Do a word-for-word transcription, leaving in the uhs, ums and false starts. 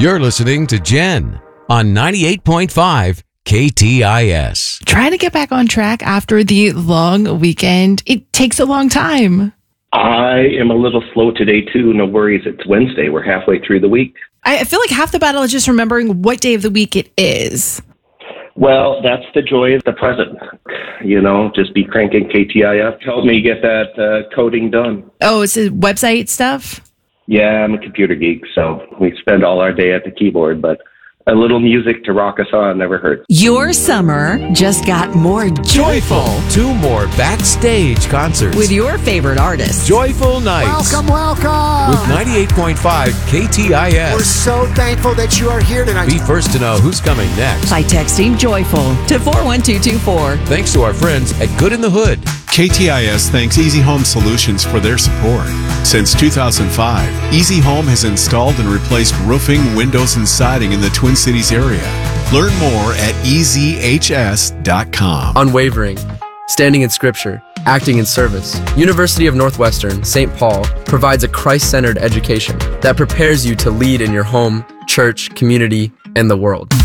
You're listening to Jen on ninety-eight point five K T I S. Trying to get back on track after the long weekend, it takes a long time. I am a little slow today, too. No worries. It's Wednesday. We're halfway through the week. I feel like half the battle is just remembering what day of the week it is. Well, that's the joy of the present. You know, just be cranking K T I S. Help me get that uh, coding done. Oh, it's a website stuff? Yeah, I'm a computer geek, so we spend all our day at the keyboard, but a little music to rock us on never hurts. Your summer just got more joyful. Two more backstage concerts With your favorite artists. Joyful Nights Welcome, welcome. with ninety-eight point five K T I We're S. so thankful that you are here tonight. Be first to know who's coming next. By texting joyful to four one two two four. Thanks to our friends at Good in the Hood. K T I S thanks Easy Home Solutions for their support. Since two thousand five, Easy Home has installed and replaced roofing, windows, and siding in the Twin Cities area. Learn more at E Z H S dot com. Unwavering, standing in Scripture, acting in service. University of Northwestern, Saint Paul provides a Christ-centered education that prepares you to lead in your home, church, community, and the world.